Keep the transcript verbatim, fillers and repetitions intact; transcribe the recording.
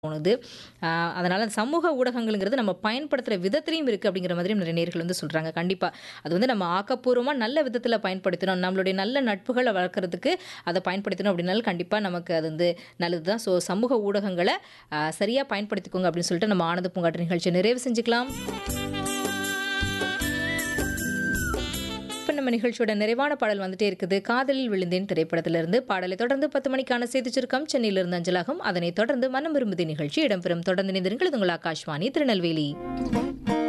தோணுது. அ அதனால சமூக ஊடகங்கள்ங்கிறது நம்ம பயன்படுத்துற விதத்திலயும் இருக்கு அப்படிங்கிற மாதிரி நிறைய நேயர்கள் வந்து சொல்றாங்க. கண்டிப்பா. அது வந்து நம்ம ஆக்கப்பூர்வமா நல்ல விதத்தில பயன்படுத்தினோம். நம்மளுடைய நல்ல நட்புகள வளர்க்கறதுக்கு அத பயன்படுத்தினோம் அப்படின்னாலும் கண்டிப்பா நமக்கு அது வந்து நல்லது தான். ஸோ சமூக ஊடகங்கள அ சரியா பயன்படுத்திக்கோங்க அப்படின்னு சொல்லிட்டு நம்ம ஆனந்த பூங்காற்று நிகழ்ச்சிய நிறைவு செஞ்சுக்கலாம். இப்ப நம்ம நிகழ்ச்சியோட நிறைவான பாடல் வந்துட்டே இருக்குது. காதலில் விழுந்தேன் திரைப்படத்திலிருந்து. பாடலை தொடர்ந்து பத்து மணிக்கான செய்திச் சுருக்கம் சென்னையிலிருந்து அஞ்சலாகும். அதனைத் தொடர்ந்து மனம் விரும்புதே நிகழ்ச்சி இடம்பெறும். தொடர்ந்து இணைந்திருங்கள். இது உங்கள் ஆகாஷ்வாணி திருநெல்வேலி.